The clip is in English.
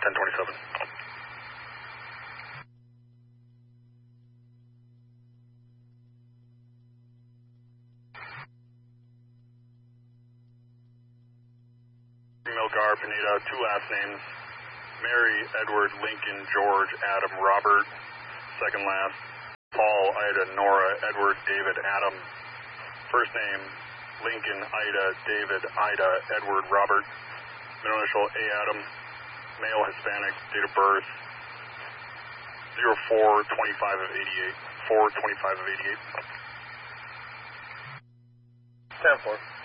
1027. Milgar, Pineda, 2 last names. Mary, Edward, Lincoln, George, Adam, Robert. Second last. Paul, Ida, Nora, Edward, David, Adam. First name, Lincoln, Ida, David, Ida, Edward, Robert. Middle initial, A. Adam. Male, Hispanic, date of birth 04/25 of 88. 4/25 of 88. 10-4.